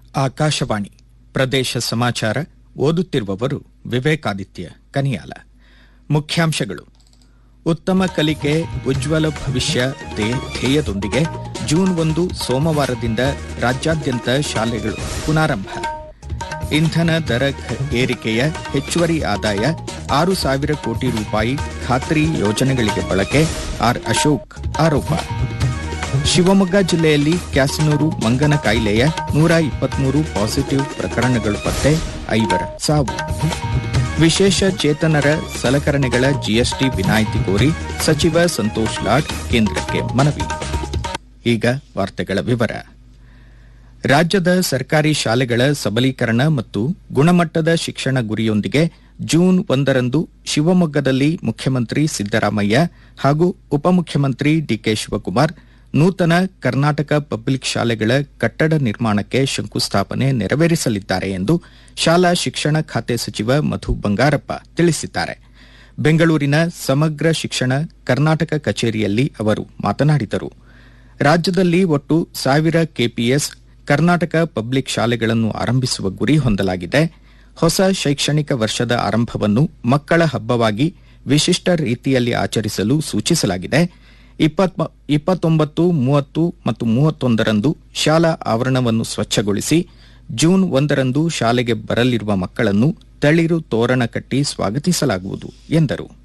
ಆಕಾಶವಾಣಿ ಪ್ರದೇಶ ಸಮಾಚಾರ ಓದುತ್ತಿರುವವರು ವಿವೇಕಾದಿತ್ಯ ಕನಿಯಾಲ. ಮುಖ್ಯಾಂಶಗಳು: ಉತ್ತಮ ಕಲಿಕೆ ಉಜ್ವಲ ಭವಿಷ್ಯ ಧ್ಯೇಯದೊಂದಿಗೆ ಜೂನ್ 1 ಸೋಮವಾರದಿಂದ ರಾಜ್ಯಾದ್ಯಂತ ಶಾಲೆಗಳು ಪುನಾರಂಭ. ಇಂಧನ ದರ ಏರಿಕೆಯ ಹೆಚ್ಚುವರಿ ಆದಾಯ 6,000 ಕೋಟಿ ರೂಪಾಯಿ ಖಾತ್ರಿ ಯೋಜನೆಗಳಿಗೆ ಬಳಕೆ. ಆರ್ ಅಶೋಕ್ ಆರೋಪ. ಶಿವಮೊಗ್ಗ ಜಿಲ್ಲೆಯಲ್ಲಿ ಕ್ಯಾಸಿನೂರು ಮಂಗನ ಕಾಯಿಲೆಯ 123 ಪಾಸಿಟಿವ್ ಪ್ರಕರಣಗಳು ಪತ್ತೆ, 5 ಸಾವು. ವಿಶೇಷ ಚೇತನರ ಸಲಕರಣೆಗಳ ಜಿಎಸ್ಟಿ ವಿನಾಯಿತಿ ಕೋರಿ ಸಚಿವ ಸಂತೋಷ್ ಲಾಡ್ ಕೇಂದ್ರಕ್ಕೆ ಮನವಿ. ಈಗ ವಾರ್ತೆಗಳ ವಿವರ. ರಾಜ್ಯದ ಸರ್ಕಾರಿ ಶಾಲೆಗಳ ಸಬಲೀಕರಣ ಮತ್ತು ಗುಣಮಟ್ಟದ ಶಿಕ್ಷಣ ಗುರಿಯೊಂದಿಗೆ ಜೂನ್ 1ರಂದು ಶಿವಮೊಗ್ಗದಲ್ಲಿ ಮುಖ್ಯಮಂತ್ರಿ ಸಿದ್ದರಾಮಯ್ಯ ಹಾಗೂ ಉಪಮುಖ್ಯಮಂತ್ರಿ ಡಿಕೆ ಶಿವಕುಮಾರ್ ನೂತನ ಕರ್ನಾಟಕ ಪಬ್ಲಿಕ್ ಶಾಲೆಗಳ ಕಟ್ಟಡ ನಿರ್ಮಾಣಕ್ಕೆ ಶಂಕುಸ್ಥಾಪನೆ ನೆರವೇರಿಸಲಿದ್ದಾರೆ ಎಂದು ಶಾಲಾ ಶಿಕ್ಷಣ ಖಾತೆ ಸಚಿವ ಮಧು ಬಂಗಾರಪ್ಪ ತಿಳಿಸಿದ್ದಾರೆ. ಬೆಂಗಳೂರಿನ ಸಮಗ್ರ ಶಿಕ್ಷಣ ಕರ್ನಾಟಕ ಕಚೇರಿಯಲ್ಲಿ ಅವರು ಮಾತನಾಡಿದರು. ರಾಜ್ಯದಲ್ಲಿ ಒಟ್ಟು 1000 ಕೆಪಿಎಸ್ ಕರ್ನಾಟಕ ಪಬ್ಲಿಕ್ ಶಾಲೆಗಳನ್ನು ಆರಂಭಿಸುವ ಗುರಿ ಹೊಂದಲಾಗಿದೆ. ಹೊಸ ಶೈಕ್ಷಣಿಕ ವರ್ಷದ ಆರಂಭವನ್ನು ಮಕ್ಕಳ ಹಬ್ಬವಾಗಿ ವಿಶಿಷ್ಟ ರೀತಿಯಲ್ಲಿ ಆಚರಿಸಲು ಸೂಚಿಸಲಾಗಿದೆ. 29, 30 ಮತ್ತು 31ರಂದು ಶಾಲಾ ಆವರಣವನ್ನು ಸ್ವಚ್ಛಗೊಳಿಸಿ ಜೂನ್ 1ರಂದು ಶಾಲೆಗೆ ಬರಲಿರುವ ಮಕ್ಕಳನ್ನು ತಳಿರು ತೋರಣ ಕಟ್ಟಿ ಸ್ವಾಗತಿಸಲಾಗುವುದು ಎಂದರು.